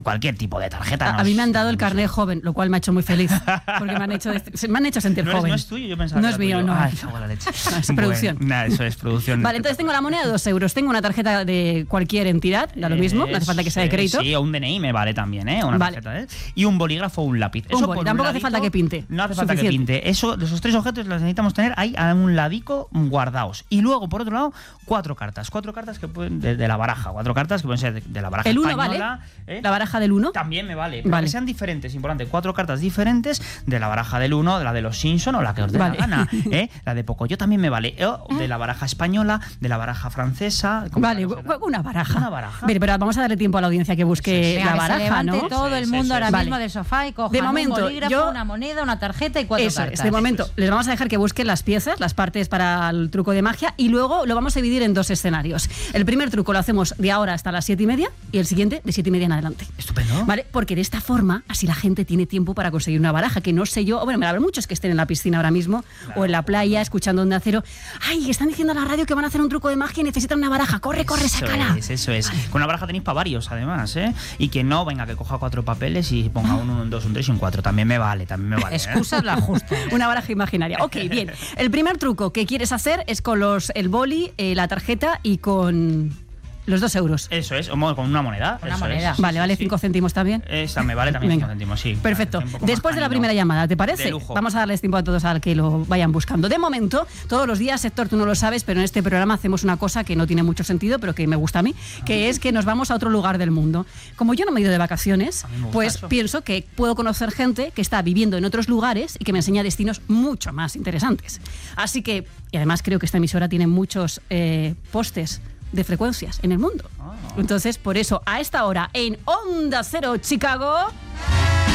Cualquier tipo de tarjeta. A mí me han dado el carnet joven, lo cual me ha hecho muy feliz. Porque me han hecho sentir joven. No es tuyo, yo pensaba no que es era mío, tuyo. no. Ay, cago en la leche. No, es producción. Nada, eso es producción. Vale, entonces tengo la moneda de 2 euros. Tengo una tarjeta de cualquier entidad, da lo mismo, no hace falta que sea de crédito. Sí, o un DNI me vale también, Una tarjeta, Y un bolígrafo o un lápiz. Un boli, tampoco hace falta que pinte. No hace falta que pinte. Esos 3 objetos los necesitamos tener ahí a un ladico guardados. Y luego, por otro lado, 4 cartas. 4 cartas que pueden de la baraja. 4 cartas que pueden ser de la baraja el 1 española. ¿Vale? La baraja del 1. También me vale. Que sean diferentes, importante. 4 cartas diferentes de la baraja del 1, de la de los Simpson o la que os dé la gana. La de Pocoyo también me vale. De la baraja española, de la baraja francesa. Vale, una baraja. Una baraja. Pero vamos a darle tiempo a la audiencia que busque la baraja, se levante ¿no? todo el mundo ahora mismo del sofá y coja un bolígrafo, una moneda, una tarjeta y 4 cartas. De momento, les vamos a dejar que busquen las piezas, las partes para el truco de magia, y luego lo vamos a dividir en 2 escenarios. El primer truco lo hacemos de ahora hasta las 7:30 y el siguiente de 7:30 en adelante. Estupendo. ¿Vale? Porque de esta forma, así la gente tiene tiempo para conseguir una baraja, que no sé yo, bueno, me habrá muchos que estén en la piscina ahora mismo, o en la playa, escuchando Onda Cero. ¡Ay, están diciendo a la radio que van a hacer un truco de magia y necesitan una baraja! ¡Corre, sácala! Eso es. Vale. Con una baraja tenéis para varios, además, Y que no, venga, que coja 4 papeles y ponga un 1, un 2, un 3 y un 4. También me vale. Excusas la justa. Una baraja imaginaria. Ok, bien. El primer truco que quieres hacer es con el boli, la tarjeta y con los 2 euros. Eso es, o con una moneda. Una moneda. Vale, 5 céntimos también. Esa me vale también 5 céntimos, sí. Perfecto. Después de la primera llamada, ¿te parece? De lujo. Vamos a darles tiempo a todos a que lo vayan buscando. De momento, todos los días, Héctor, tú no lo sabes, pero en este programa hacemos una cosa que no tiene mucho sentido, pero que me gusta a mí, que es que nos vamos a otro lugar del mundo. Como yo no me he ido de vacaciones, pues pienso que puedo conocer gente que está viviendo en otros lugares y que me enseña destinos mucho más interesantes. Así que, y además creo que esta emisora tiene muchos postes de frecuencias en el mundo. Entonces, por eso, a esta hora, en Onda Cero Chicago,